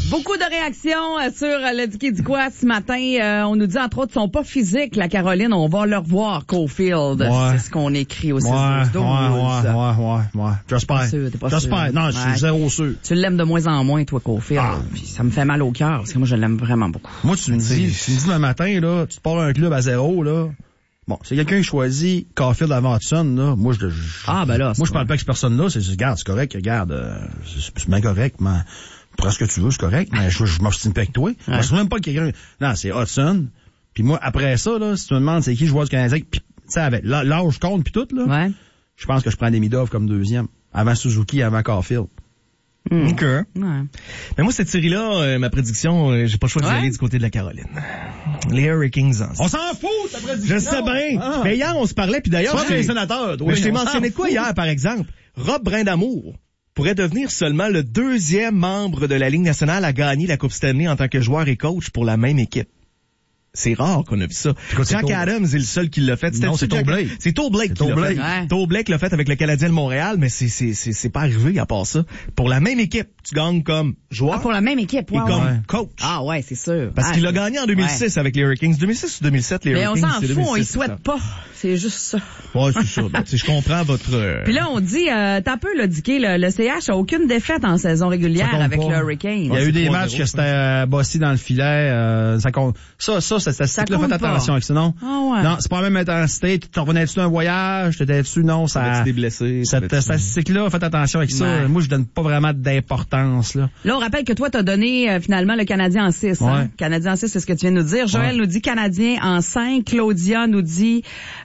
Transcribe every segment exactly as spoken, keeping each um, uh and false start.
Beaucoup de réactions euh, sur euh, le Dicky du quoi ce matin. Euh, on nous dit, entre autres, ils sont pas physiques, la Caroline. On va leur voir, Caulfield. Ouais. C'est ce qu'on écrit au six Ouais, douze douze. ouais, ouais, ouais, ouais. J'espère. T'es pas sûr, t'es pas J'espère. sûr. Non, je suis Ouais. zéro sûr. Tu l'aimes de moins en moins, toi, Caulfield. Ah. Puis ça me fait mal au cœur, parce que moi, je l'aime vraiment beaucoup. Moi, tu me dis, tu me dis le matin, là, tu te pars un club à zéro, là. Bon, c'est quelqu'un qui choisit Caulfield avant Hudson, là. Moi, je, je Ah, ben là, moi, je parle pas avec cette personne-là. C'est, regarde, c'est correct, regarde, euh, c'est, c'est bien correct, mais, presque tu veux, c'est correct, mais je, je m'obstine pas avec toi. Ouais. Je sais même pas quelqu'un. Non, c'est Hudson. Puis moi, après ça, là, si tu me demandes c'est qui je vois du Canadien, pis, tu sais, avec l'âge compte pis tout, là. Ouais. Je pense que je prends Demidov comme deuxième. Avant Suzuki, avant Caulfield. Mm. OK. Ouais. Mais moi, cette série-là, euh, ma prédiction, euh, j'ai pas le choix de Ouais. aller du côté de la Caroline. Les Hurricanes en On s'en fout, ta prédiction! Je sais bien. Ah. Mais hier, on se parlait, puis d'ailleurs, Soit j'ai- les sénateurs, toi. mais je t'ai On s'en mentionné de quoi fout. hier, par exemple? Rob Brindamour pourrait devenir seulement le deuxième membre de la Ligue nationale à gagner la Coupe Stanley en tant que joueur et coach pour la même équipe. C'est rare qu'on a vu ça. quoi, c'est Jack Toll- Adams est le seul qui l'a fait. Non, c'est Jack- Toll Blake. C'est Toll Blake C'est qui l'a Toll fait. Blake. Ouais. Toll Blake l'a fait avec le Canadien de Montréal, mais c'est, c'est, c'est, c'est pas arrivé à part ça. Pour la même équipe, tu gagnes comme joueur Ah, pour la même équipe, et ouais, comme ouais. coach. Ah, ouais, c'est sûr. Parce Ah, qu'il a c'est- gagné en deux mille six ouais. avec les Hurricanes. deux mille six ou deux mille sept, les Mais on Hurricanes, s'en c'est fout, on y deux mille six, souhaite ça. pas. C'est juste ça. Ouais, c'est ça. Ben, tu sais, je comprends votre... euh, Puis là, on dit, euh, t'as peu, là, Dicky, le, le C H a aucune défaite en saison régulière Ça compte avec pas. le Hurricane. Il y a Ouais, eu c'est des trois matchs zéro, que c'était euh, bossy dans le filet. Euh, ça compte. Ça, ça, cette statistique-là, compte faites pas. attention avec ça, non? Ah ouais. Non, c'est pas la même intensité. Tu revenais-tu d'un voyage? T'étais-tu? Non, ça... Avais-tu des blessés? Cette Avais-tu- statistique-là, faites attention avec ça. Ouais. Moi, je donne pas vraiment d'importance, là. Là, on rappelle que toi, t'as donné euh, finalement le Canadien en six. Hein? Ouais. Canadien en six, c'est ce que tu viens de nous dire. Joël Ouais. nous dit Canadien en cinq. Claudia nous dit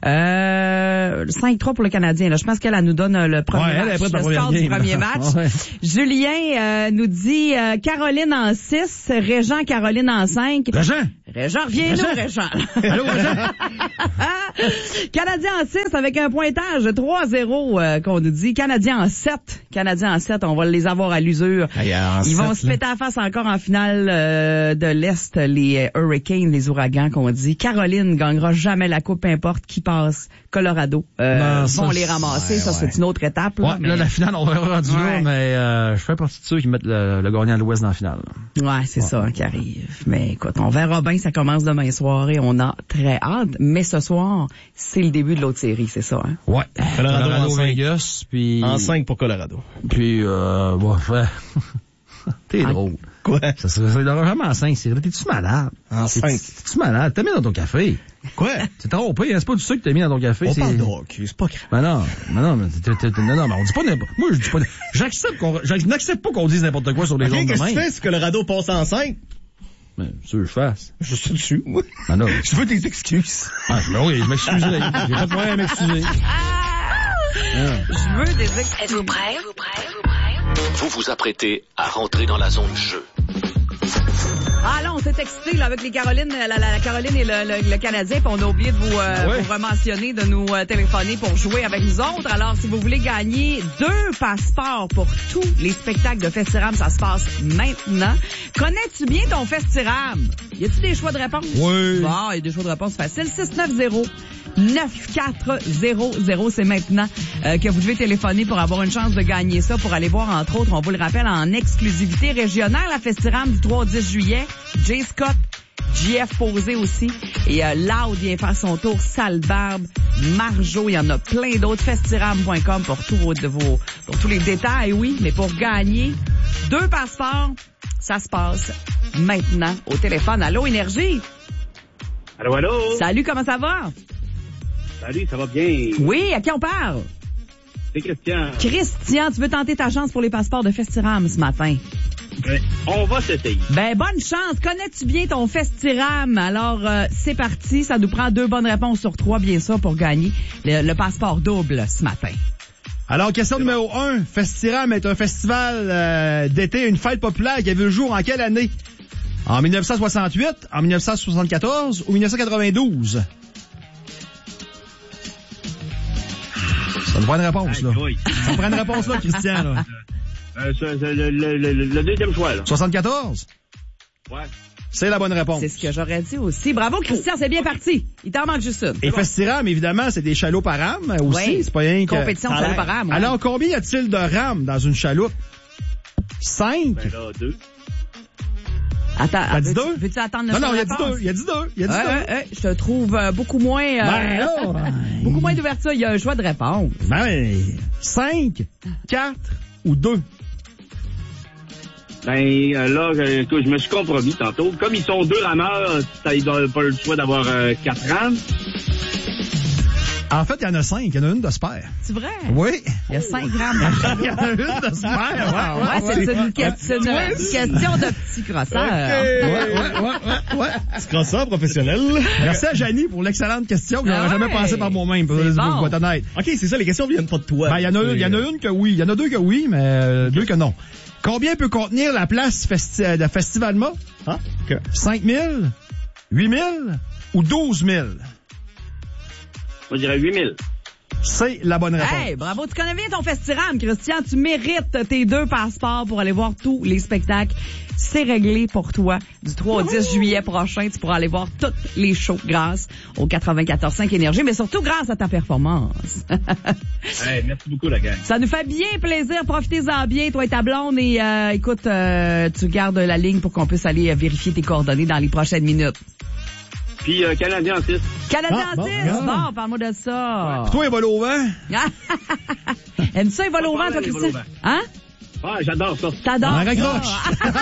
euh, cinq trois pour le Canadien. Là. Je pense qu'elle elle nous donne euh, le premier Ouais, elle est match, prête pour le la score première du game. premier match. Ouais. Julien euh, nous dit euh, Caroline en six, Régent, Caroline en cinq. Régent! Régent, reviens-nous, Régent. Allô, Régent? Canadien en six avec un pointage de trois zéro euh, qu'on nous dit. Canadien en sept. Canadien en sept, on va les avoir à l'usure. Aïe, en Ils vont sept, se là. péter à face encore en finale euh, de l'Est, les euh, Hurricanes, les ouragans qu'on dit. Caroline gagnera jamais la coupe, peu importe qui passe. Colorado euh, Non, vont ça, les ramasser. ouais, ça, ouais. c'est une autre étape. Là, Ouais, mais... là, la finale, on va rendu Ouais. là, mais euh, je fais partie de ceux qui mettent le, le gagnant de l'Ouest dans la finale. Ouais, c'est ça qui arrive. Mais écoute, on verra bien, ça commence demain soir et on a très hâte. Mais ce soir, c'est le début de l'autre série, c'est ça, hein? Ouais. Colorado Colorado, en cinq. Vegas, puis... En cinq pour Colorado. Puis, euh, bon, ouais. T'es Ah. drôle. Quoi? Ça serait, ça serait vraiment en cinq, c'est vrai. T'es-tu malade? En T'es- cinq. T'es-tu malade? T'as mis dans ton café. Quoi? C'est trompé, hein? C'est pas du sucre que t'as mis dans ton café. On c'est... parle de hockey, c'est pas grave. Ben non, ben non, mais t'es- t'es- t'es- non, non, mais on dit pas n'importe, moi, je dis pas, j'accepte qu'on, je n'accepte pas qu'on dise n'importe quoi sur les Ok, gens de qu'est-ce que tu même. fais si Colorado passe en cinq? Mais, sûr, je fasse. Je suis dessus, moi. Ben non. Je veux des excuses. Ah, ben oui, je m'excuserai. J'ai pas de moyen à m'excuser. Je veux des ex- Êtes-vous prêts? Vous vous apprêtez à rentrer dans la zone jeu. Ah là, on s'est excité là, avec les Carolines, la, la, la Caroline et le, le, le Canadien, puis on a oublié de vous, euh, Ouais. vous rementionner, de nous euh, téléphoner pour jouer avec nous autres. Alors, si vous voulez gagner deux passeports pour tous les spectacles de Festiram, ça se passe maintenant. Connais-tu bien ton Festiram? Y a-tu des choix de réponse? Oui. Bon, il y a des choix de réponse faciles. six neuf zéro neuf quatre zéro zéro, c'est maintenant euh, que vous devez téléphoner pour avoir une chance de gagner ça, pour aller voir, entre autres, on vous le rappelle, en exclusivité régionale à Festiram du trois au dix juillet. Jay Scott, J F Posé aussi, et euh, Loud vient faire son tour, Sale Barbe, Marjo, il y en a plein d'autres, festiram point com pour tous vos, de vos, pour tous les détails, oui, mais pour gagner deux passeports, ça se passe maintenant au téléphone. Allô, Énergie? Allô, allô? Salut, comment ça va? Salut, ça va bien? Oui, à qui on parle? C'est Christian. Christian, tu veux tenter ta chance pour les passeports de Festiram ce matin? Euh, on va s'essayer. Ben, bonne chance. Connais-tu bien ton Festiram? Alors, euh, c'est parti. Ça nous prend deux bonnes réponses sur trois, bien sûr, pour gagner le, le passeport double ce matin. Alors, question numéro un. Festiram est un festival euh, d'été, une fête populaire qui a vu le jour en quelle année? En dix-neuf cent soixante-huit, en dix-neuf cent soixante-quatorze ou dix-neuf cent quatre-vingt-douze? Ça nous prend une réponse, là. Aïe, aïe. Ça nous prend une réponse, là, Christian, là. Euh, c'est- c'est le, le, le, le deuxième choix, là. soixante-quatorze? Ouais. C'est la bonne réponse. C'est ce que j'aurais dit aussi. Bravo, Christian, c'est bien parti. Il t'en manque juste une. Et Festiram, évidemment, c'est des chaloupes à rames aussi. Oui. C'est pas rien que... Compétition de chaloupe à rames, ouais. Alors, combien y a-t-il de rames dans une chaloupe? Cinq? Ben là, deux. Attends, T'as dit veux-tu- deux? Veux-tu attendre Non, notre non, il a dit réponse? deux. Il a dit deux. Il a dit Ouais, deux. ouais, ouais, je te trouve euh, beaucoup moins... euh, Ben là, beaucoup moins d'ouverture. Il y a un choix de réponse. Ben ouais. Cinq, quatre ou deux. Ben, euh, là, je, écoute, je me suis compromis tantôt. Comme ils sont deux rameurs, ça, ils n'ont pas le choix d'avoir euh, quatre rames. En fait, il y en a cinq. Il y en a une de spare. C'est vrai? Oui. Il y a cinq grammes par Il y en a une de spare. Ouais, c'est une, question, une, une question de petit crosseur. Ouais, ouais, ouais, ouais, ouais. Petit crosseur professionnel. Merci à Janie pour l'excellente question que Ah j'aurais jamais ouais. pensé par moi-même. Pour, C'est pour, bon. pour être honnête. OK, c'est ça, les questions viennent pas de toi. Ben, il y en a une, il y en a une que oui. Il y en a deux que oui, mais euh, deux que non. Combien peut contenir la place festi- de Festivalma? Ah, OK. cinq mille, huit mille ou douze mille? Moi, je dirais huit mille. C'est la bonne réponse. Hey, bravo, tu connais bien ton festiram, Christian. Tu mérites tes deux passeports pour aller voir tous les spectacles. C'est réglé pour toi. Du trois au dix juillet prochain, tu pourras aller voir toutes les shows grâce au quatre-vingt-quatorze cinq Énergie, mais surtout grâce à ta performance. Hey, merci beaucoup, la gang. Ça nous fait bien plaisir. Profitez-en bien, toi et ta blonde. Et euh, écoute, euh, tu gardes la ligne pour qu'on puisse aller euh, vérifier tes coordonnées dans les prochaines minutes. Puis, euh, Canadien en six. Canadien Ah, bon, six, ah. bon, parle-moi de ça. Toi, il va au vent? Aimes ça, il vole au Pas vent, toi, mal, les vols Christian? au vent. Hein? Ah, j'adore ça. T'adores On ça. raccroche.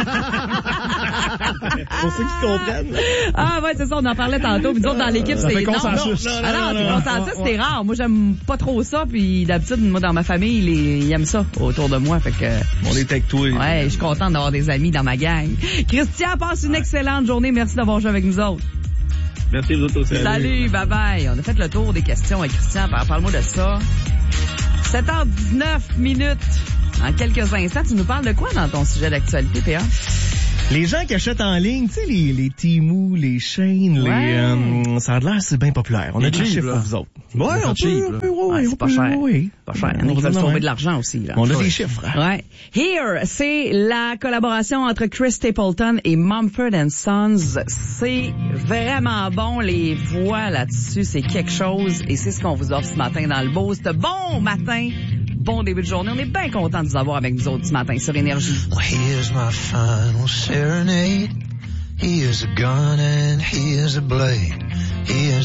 Pour ceux qui comprennent. Ah ouais, c'est ça, on en parlait tantôt. Puis nous autres, dans l'équipe, Ça c'est fait non, consensus. non, Non, non, Ah non, non, c'est non, consensus, non, c'est rare. Moi, j'aime pas trop ça. Puis d'habitude, moi, dans ma famille, ils, ils aiment ça autour de moi. Fait que, On est avec toi. ouais, je suis contente d'avoir des amis dans ma gang. Christian, passe une excellente journée. Merci d'avoir joué avec nous autres. Merci, vous autres aussi. Salut, bye bye. On a fait le tour des questions avec Christian. Par- Parle-moi de ça. sept heures dix-neuf minutes. En quelques instants, tu nous parles de quoi dans ton sujet d'actualité, P A? Les gens qui achètent en ligne, tu sais, les, les Temu, les Shein, Ouais. les, euh, ça a l'air, c'est bien populaire. On Les a des cheap, chiffres là. pour vous autres. Les Ouais, on cheap, peut, là. on peut, ouais, Ouais, on c'est pas peut, cher. ouais. Pas cher. Il y en a On qui veulent va sauver demain. de l'argent aussi, là. On a Ouais. des chiffres. Ouais. Here, c'est la collaboration entre Chris Stapleton et Mumford and Sons. C'est vraiment bon. Les voix là-dessus, c'est quelque chose. Et c'est ce qu'on vous offre ce matin dans le Boost. Bon matin, bon début de journée. On est bien content de vous avoir avec nous autres ce matin sur Énergie. Well, here's my final serenade. He is a gun and he is a blade. He is